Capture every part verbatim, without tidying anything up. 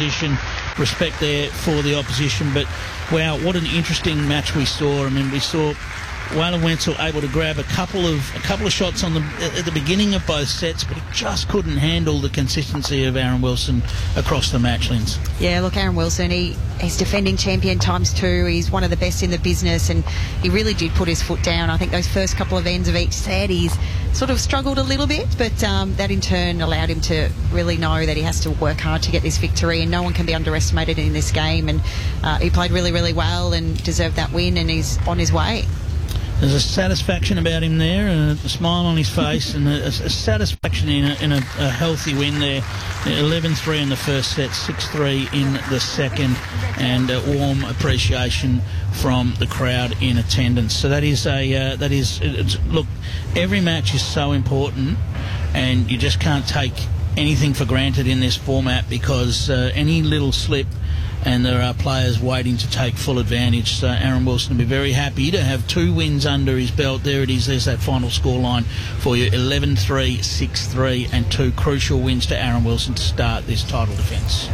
opposition, respect there for the opposition. But, wow, what an interesting match we saw. I mean, we saw Waylon Wenzel able to grab a couple of a couple of shots on the at the beginning of both sets, but he just couldn't handle the consistency of Aaron Wilson across the match, Linz. Yeah, look, Aaron Wilson, he, he's defending champion times two. He's one of the best in the business, and he really did put his foot down. I think those first couple of ends of each set, he's sort of struggled a little bit, but um, that in turn allowed him to really know that he has to work hard to get this victory, and no one can be underestimated in this game. And uh, he played really, really well and deserved that win, and he's on his way. There's a satisfaction about him there, and a smile on his face, and a, a satisfaction in, a, in a, a healthy win there. eleven three in the first set, six three in the second, and a warm appreciation from the crowd in attendance. So that is a uh, that is it's, look, every match is so important, and you just can't take anything for granted in this format, because uh, any little slip, and there are players waiting to take full advantage. So Aaron Wilson will be very happy to have two wins under his belt. There it is. There's that final scoreline for you. eleven three, six three, and two crucial wins to Aaron Wilson to start this title defence.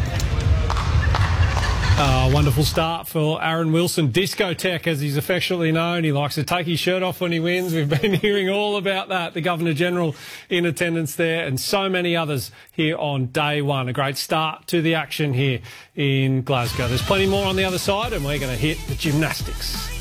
Uh, wonderful start for Aaron Wilson. Discotheque, as he's affectionately known. He likes to take his shirt off when he wins. We've been hearing all about that. The Governor-General in attendance there, and so many others here on day one. A great start to the action here in Glasgow. There's plenty more on the other side, and we're going to hit the gymnastics.